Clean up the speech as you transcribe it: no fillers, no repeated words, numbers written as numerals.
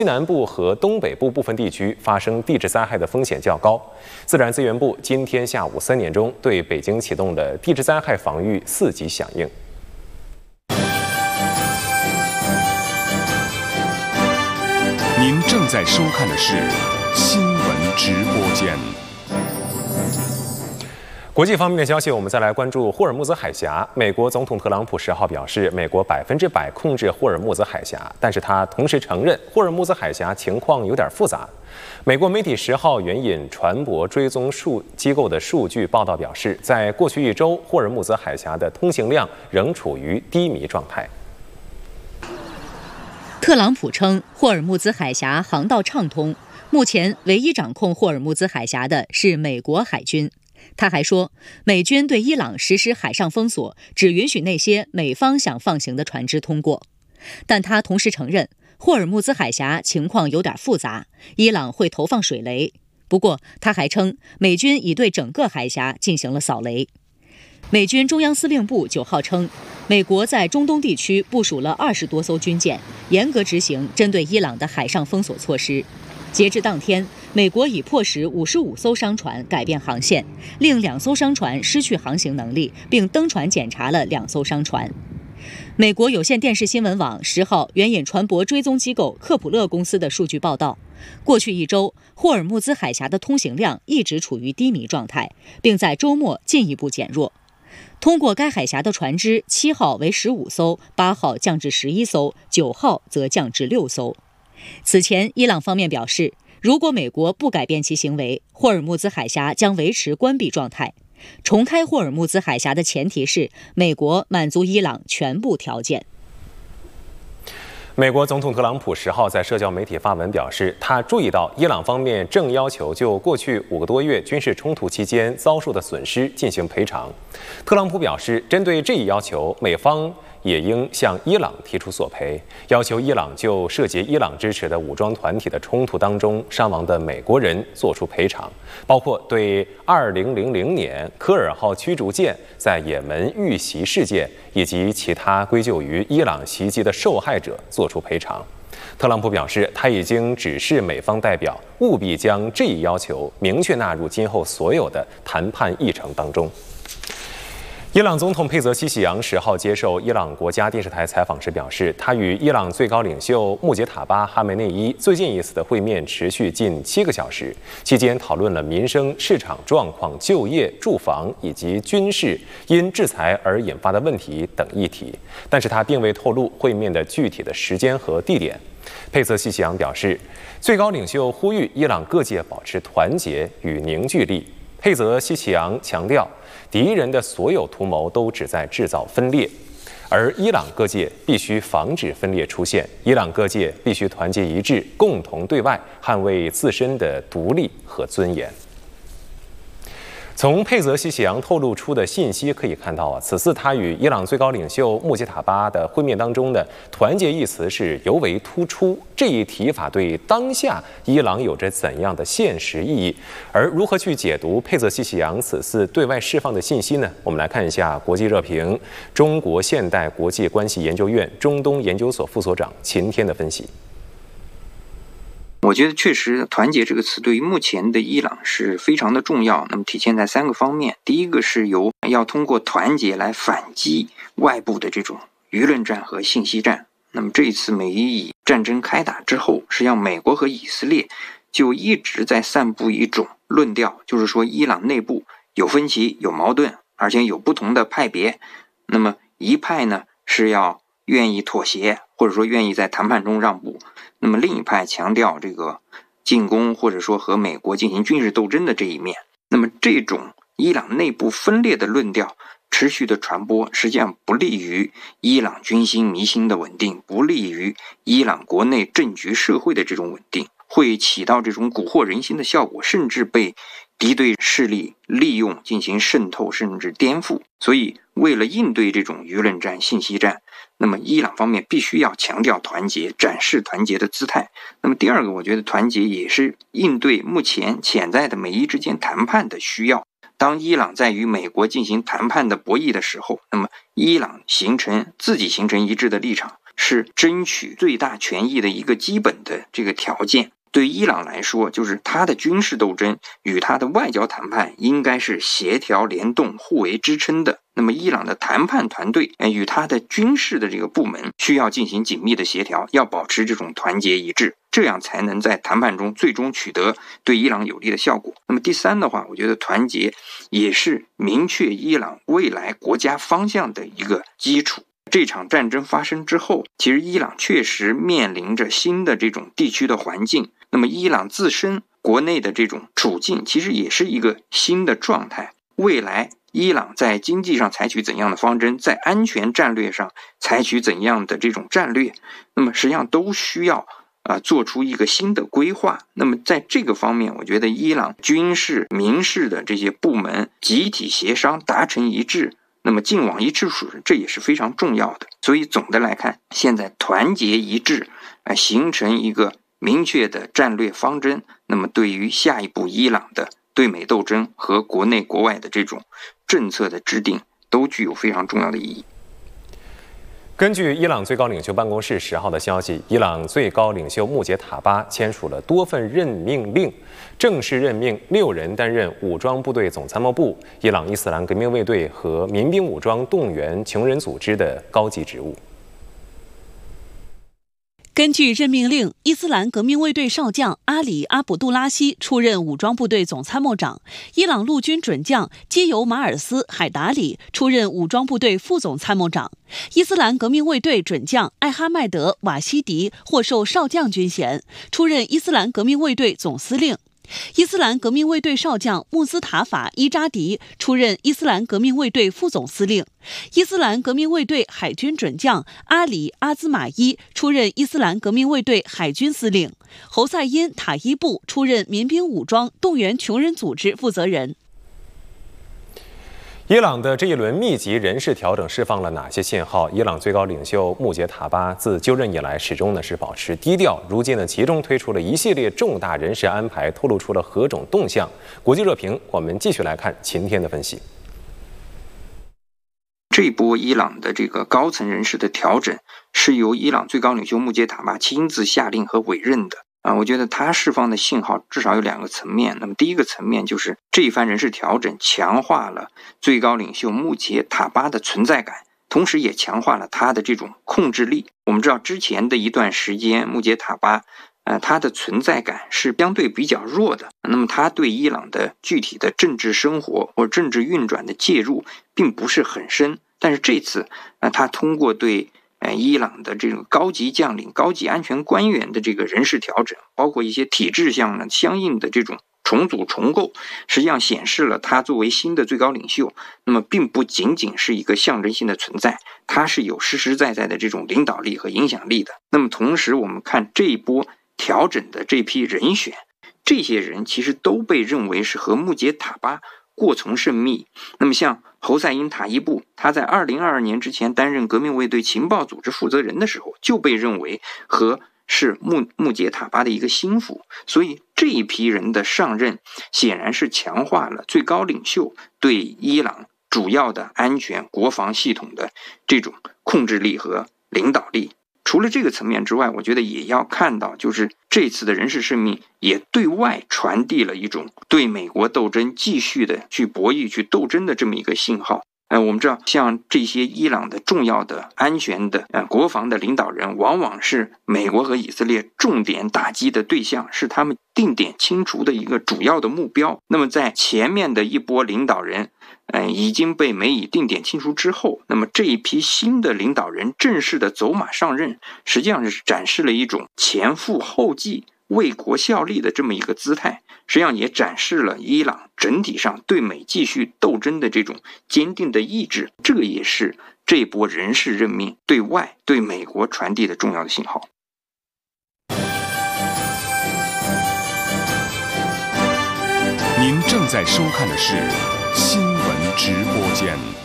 西南部和东北部部分地区发生地质灾害的风险较高。自然资源部今天下午3点钟对北京启动了地质灾害防御4级响应。 您正在收看的是新闻直播间。 国际方面的消息，我们再来关注霍尔木兹海峡。美国总统特朗普10号表示，美国100%控制霍尔木兹海峡，但是他同时承认霍尔木兹海峡情况有点复杂。美国媒体10号援引船舶追踪机构的数据报道表示，在过去1周，霍尔木兹海峡的通行量仍处于低迷状态。 特朗普称，霍尔木兹海峡航道畅通，目前唯一掌控霍尔木兹海峡的是美国海军。他还说，美军对伊朗实施海上封锁，只允许那些美方想放行的船只通过。但他同时承认，霍尔木兹海峡情况有点复杂，伊朗会投放水雷。不过，他还称，美军已对整个海峡进行了扫雷。美军中央司令部9号称，美国在中东地区部署了20多艘军舰，严格执行针对伊朗的海上封锁措施。截至当天，美国已迫使55艘商船改变航线，令2艘商船失去航行能力，并登船检查了2艘商船。美国有线电视新闻网10号援引船舶追踪机构科普勒公司的数据报道，过去1周，霍尔木兹海峡的通行量一直处于低迷状态，并在周末进一步减弱。通过该海峡的船只7号为15艘，8号降至11艘，9号则降至6艘。此前，伊朗方面表示，如果美国不改变其行为，霍尔木兹海峡将维持关闭状态。重开霍尔木兹海峡的前提是美国满足伊朗全部条件。 美国总统特朗普10号在社交媒体发文表示，他注意到伊朗方面正要求就过去5个多月军事冲突期间遭受的损失进行赔偿。特朗普表示，针对这一要求，美方也应向伊朗提出索赔，要求伊朗就涉及伊朗支持的武装团体的冲突当中伤亡的美国人做出赔偿，包括对2000年科尔号驱逐舰在也门遇袭事件以及其他归咎于伊朗袭击的受害者做出赔偿。特朗普表示，他已经指示美方代表务必将这一要求明确纳入今后所有的谈判议程当中。伊朗总统佩泽西喜扬10号接受伊朗国家电视台采访时表示，他与伊朗最高领袖穆杰塔巴·哈梅内伊最近一次的会面持续近7个小时，期间讨论了民生、市场状况、就业、住房以及军事因制裁而引发的问题等议题，但是他并未透露会面的具体的时间和地点。佩泽西喜扬表示，最高领袖呼吁伊朗各界保持团结与凝聚力。佩泽西喜扬强调，敌人的所有图谋都旨在制造分裂，而伊朗各界必须防止分裂出现，伊朗各界必须团结一致，共同对外捍卫自身的独立和尊严。从佩泽西喜扬透露出的信息可以看到，此次他与伊朗最高领袖穆杰塔巴的会面当中的团结一词是尤为突出。这一提法对当下伊朗有着怎样的现实意义？而如何去解读佩泽西喜扬此次对外释放的信息呢？我们来看一下国际热评中国现代国际关系研究院中东研究所副所长秦天的分析。 我觉得确实团结这个词对于目前的伊朗是非常的重要，那么体现在3个方面。第一个是要通过团结来反击外部的这种舆论战和信息战。那么这一次美伊战争开打之后，实际上美国和以色列就一直在散布一种论调，就是说伊朗内部有分歧、有矛盾，而且有不同的派别。那么一派呢是要愿意妥协，或者说愿意在谈判中让步，那么另一派强调这个进攻或者说和美国进行军事斗争的这一面。那么这种伊朗内部分裂的论调持续的传播，实际上不利于伊朗军心民心的稳定，不利于伊朗国内政局社会的这种稳定，会起到这种蛊惑人心的效果，甚至被敌对势力利用进行渗透甚至颠覆。所以为了应对这种舆论战、信息战，那么伊朗方面必须要强调团结，展示团结的姿态。那么第二个，我觉得团结也是应对目前潜在的美伊之间谈判的需要。当伊朗在与美国进行谈判的博弈的时候，那么伊朗自己形成一致的立场， 是争取最大权益的一个基本的这个条件。对伊朗来说，就是它的军事斗争与它的外交谈判应该是协调联动、互为支撑的。那么伊朗的谈判团队与它的军事的这个部门需要进行紧密的协调，要保持这种团结一致，这样才能在谈判中最终取得对伊朗有利的效果。那么第三的话，我觉得团结也是明确伊朗未来国家方向的一个基础。这场战争发生之后，其实伊朗确实面临着新的这种地区的环境，那么伊朗自身国内的这种处境其实也是一个新的状态。未来伊朗在经济上采取怎样的方针，在安全战略上采取怎样的这种战略，那么实际上都需要做出一个新的规划。那么在这个方面，我觉得伊朗军事、民事的这些部门集体协商达成一致，那么劲往一致使，这也是非常重要的。所以总的来看，现在团结一致，形成一个明确的战略方针，那么对于下一步伊朗的对美斗争和国内国外的这种政策的制定，都具有非常重要的意义。 根据伊朗最高领袖办公室10号的消息，伊朗最高领袖穆杰塔巴签署了多份任命令，正式任命6人担任武装部队总参谋部、伊朗伊斯兰革命卫队和民兵武装动员穷人组织的高级职务。 根据任命令，伊斯兰革命卫队少将阿里·阿卜杜拉希出任武装部队总参谋长，伊朗陆军准将基尤马尔斯·海达里出任武装部队副总参谋长，伊斯兰革命卫队准将艾哈迈德·瓦西迪获授少将军衔，出任伊斯兰革命卫队总司令。伊斯兰革命卫队少将穆斯塔法·伊扎迪出任伊斯兰革命卫队副总司令，伊斯兰革命卫队海军准将阿里·阿兹马伊出任伊斯兰革命卫队海军司令，侯赛因·塔伊布出任民兵武装动员穷人组织负责人。 伊朗的这一轮密集人事调整释放了哪些信号？伊朗最高领袖穆杰塔巴自就任以来始终是保持低调，如今其中推出了一系列重大人事安排，透露出了何种动向？国际热评，我们继续来看秦天的分析。 这波伊朗的这个高层人事的调整是由伊朗最高领袖穆杰塔巴亲自下令和委任的。我觉得他释放的信号至少有2个层面。那么第一个层面就是这一番人事调整强化了最高领袖穆杰塔巴的存在感，同时也强化了他的这种控制力。我们知道之前的一段时间，穆杰塔巴他的存在感是相对比较弱的，那么他对伊朗的具体的政治生活或政治运转的介入并不是很深。但是这次他通过对伊朗的这种高级将领、高级安全官员的这个人事调整，包括一些体制上的相应的这种重组重构，实际上显示了他作为新的最高领袖，那么并不仅仅是一个象征性的存在，他是有实实在在的这种领导力和影响力的。那么同时我们看这一波调整的这批人选，这些人其实都被认为是和穆杰塔巴过从甚密。那么像侯赛因·塔伊布，他在2022年之前担任革命卫队情报组织负责人的时候，就被认为是穆杰塔巴的一个心腹。所以这一批人的上任显然是强化了最高领袖对伊朗主要的安全国防系统的这种控制力和领导力。除了这个层面之外，我觉得也要看到，就是这次的人事任命也对外传递了一种对美国斗争继续的去博弈、去斗争的这么一个信号。我们知道，像这些伊朗的重要的安全的国防的领导人，往往是美国和以色列重点打击的对象，是他们定点清除的一个主要的目标。那么在前面的一波领导人已经被美以定点清除之后，那么这一批新的领导人正式的走马上任，实际上是展示了一种前赴后继、为国效力的这么一个姿态，实际上也展示了伊朗整体上对美继续斗争的这种坚定的意志。这个也是这波人事任命对外对美国传递的重要的信号。 您正在收看的是新闻直播间。